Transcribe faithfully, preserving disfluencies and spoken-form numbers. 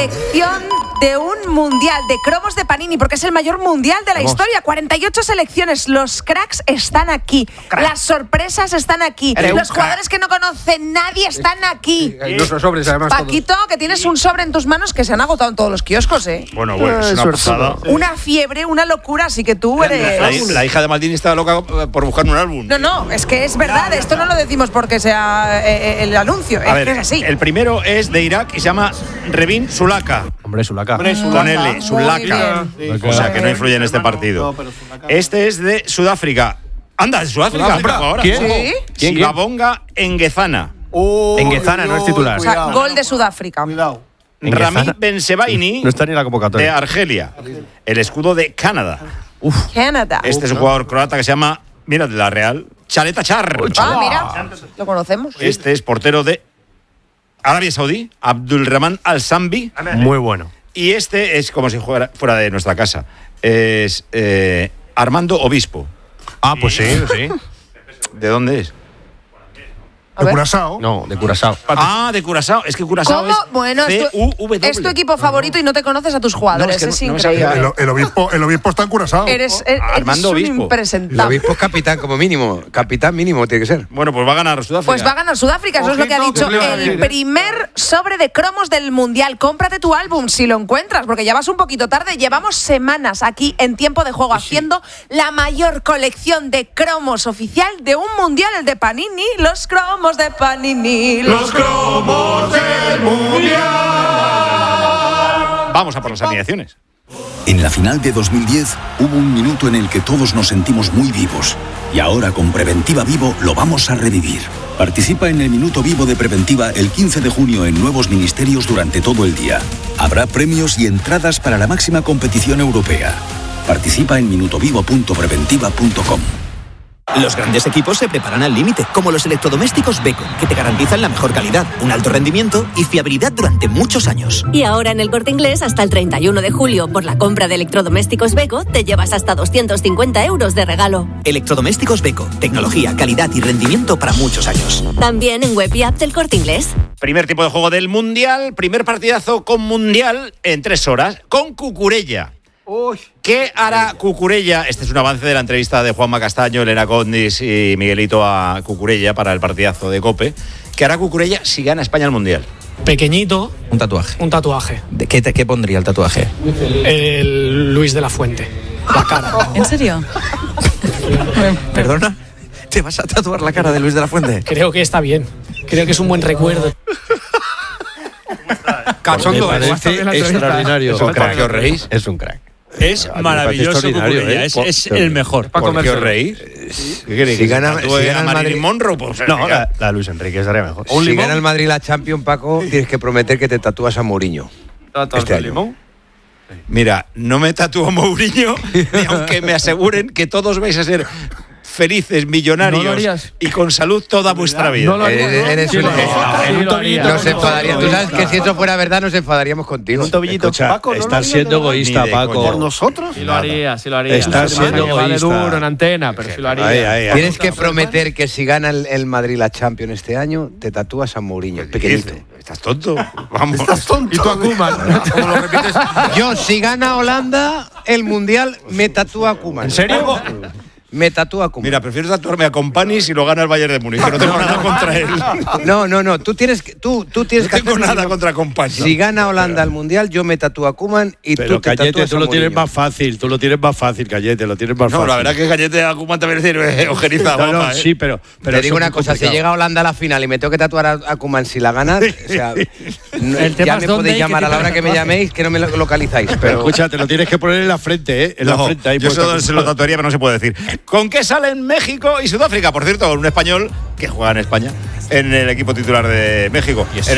selección de un mundial de cromos de Panini, porque es el mayor mundial de la Vamos. historia. cuarenta y ocho selecciones. Los cracks están aquí. Crack. Las sorpresas están aquí. Eres Los jugadores que no conoce nadie están aquí. Hay nuestros sobres, además. Paquito, todos. que tienes un sobre en tus manos que se han agotado en todos los kioscos, ¿eh? Bueno, bueno, es una pasada. Una fiebre, una locura, así que tú eres... La, la hija de Maldini estaba loca por buscar un álbum. No, no, es que es verdad. Ya, esto no lo decimos porque sea eh, el anuncio. A es ver, que es así. El primero es de Irak y se llama Revin Sulaka. Hombre, Sulaka. Hombre, Sulaka. Con L, Sulaka. Sí, o sea, que no influye en este partido. No, este es de Sudáfrica. Anda, de Sudáfrica. Sudáfrica. Ahora. ¿Quién? ¿Sí? ¿Quién? Sivabonga Enguezana. Oh, Enguezana no es titular. O sea, gol de Sudáfrica. Cuidado. Rami Bensebaini. No está ni en la convocatoria. De Argelia. El escudo de Canadá. Uf. Canadá. Este es un jugador croata que se llama, mira, de la Real, Chaleta Char. Ah, mira, lo conocemos. Este es portero de Arabia Saudí, Abdulrahman Al-Sambi. Muy bueno. Y este es como si fuera, fuera de nuestra casa. Es eh, Armando Obispo. Ah, pues sí, sí. ¿De dónde es? ¿De Curazao? No, de Curazao. Ah, de Curazao. Es que Curazao ¿Cómo? es Bueno, C U V W. es tu equipo favorito y no te conoces a tus jugadores. No, es que es no, no increíble. El, el, obispo, el obispo está en Curazao. Eres, eres Armando un Obispo. impresentable. El obispo es capitán como mínimo. Capitán mínimo tiene que ser. Bueno, pues va a ganar Sudáfrica. Pues va a ganar Sudáfrica, eso Ojito, es lo que ha dicho ¿qué le iba a el decir? primer sobre de cromos del Mundial. Cómprate tu álbum si lo encuentras, porque ya vas un poquito tarde. Llevamos semanas aquí en Tiempo de Juego haciendo la mayor colección de cromos oficial de un Mundial, el de Panini. Los cromos de Panini. Los cromos del Mundial. Vamos a por las alineaciones. En la final de dos mil diez hubo un minuto en el que todos nos sentimos muy vivos. Y ahora con Preventiva Vivo lo vamos a revivir. Participa en el Minuto Vivo de Preventiva el quince de junio en nuevos ministerios durante todo el día. Habrá premios y entradas para la máxima competición europea. Participa en minutovivo punto preventiva punto com. Los grandes equipos se preparan al límite, como los electrodomésticos Beko, que te garantizan la mejor calidad, un alto rendimiento y fiabilidad durante muchos años. Y ahora en El Corte Inglés, hasta el treinta y uno de julio, por la compra de electrodomésticos Beko, te llevas hasta doscientos cincuenta euros de regalo. Electrodomésticos Beko, tecnología, calidad y rendimiento para muchos años. También en web y app del Corte Inglés. Primer tipo de juego del Mundial, primer partidazo con Mundial en tres horas, con Cucurella. Uy. ¿Qué hará Cucurella? Este es un avance de la entrevista de Juanma Castaño, Elena Condis y Miguelito a Cucurella para el partidazo de COPE. ¿Qué hará Cucurella si gana España el Mundial? Pequeñito. Un tatuaje. Un tatuaje. ¿De qué, te, qué pondría el tatuaje? El Luis de la Fuente. La cara. ¿En serio? ¿Perdona? ¿Te vas a tatuar la cara de Luis de la Fuente? Creo que está bien. Creo que es un buen recuerdo. Cachondo, me parece extraordinario. Es un crack. ¿Por qué os reís? Es un crack. Es maravilloso Cucurella, ¿eh? es, es el mejor. ¿Por qué os reís? ¿Qué queréis? Si gana, ¿Que tatúe si gana a el Marilyn Madrid, Monroe? Pues, No, la, la de Luis Enrique estaría mejor. si limón? gana el Madrid la Champions, Paco, tienes que prometer que te tatúas a Mourinho. Este año. limón? Mira, no me tatúo Mourinho, ni aunque me aseguren que todos vais a ser felices, millonarios ¿No lo harías? y con salud toda vuestra vida. No lo harías, Eres, ¿no? eres Sí un- lo haría. Sí lo haría. Nos enfadaríamos. Tú sabes que si eso fuera verdad, nos enfadaríamos contigo. Un tobillito. Escucha, Paco, ¿no lo estás harías siendo de verdad? egoísta, Ni de Paco. coña. ¿Por nosotros? Sí lo haría, sí lo haría. Estás Sí, siendo que vale egoísta. duro en antena, pero sí lo haría. Ahí, ahí, ahí. Tienes que prometer que si gana el, el Madrid la Champions este año, te tatúas a Mourinho, pequeñito. ¿Estás tonto? Vamos. Estás tonto. Y tú a Koeman. ¿Cómo lo repites? Yo, si gana Holanda el Mundial, me tatúa a Koeman. ¿En serio? Me tatúa a Koeman. Mira, prefiero tatuarme a Company si lo gana el Bayern de Múnich, que no tengo nada contra él. No, no, no. Tú tienes que, tú, tú tienes No que tengo hacerlo, nada si no- contra Company. Si gana Holanda el Mundial, yo me tatúo a Koeman y Pero tú te Cayete, tatúas tú a lo tienes Mourinho. más fácil. Tú lo tienes más fácil, Cayete. Lo tienes más No, fácil. la verdad que Gallete a Koeman también es ojeriza, No, no, guapa, ¿eh? sí, pero. pero Te eso digo es una muy cosa, si complicado. llega Holanda a la final y me tengo que tatuar a, a Koeman si la gana, o sea, no- El tema ya es me dónde podéis y qué llamar a la tipo de hora que me tatuaje. llaméis, que no me lo- localizáis. Pero Pero escucha, te lo tienes que poner en la frente, ¿eh? En la No, frente. Ahí yo puesto. eso se lo tatuaría, pero no se puede decir. ¿Con qué salen México y Sudáfrica? Por cierto, un español que juega en España, en el equipo titular de México. En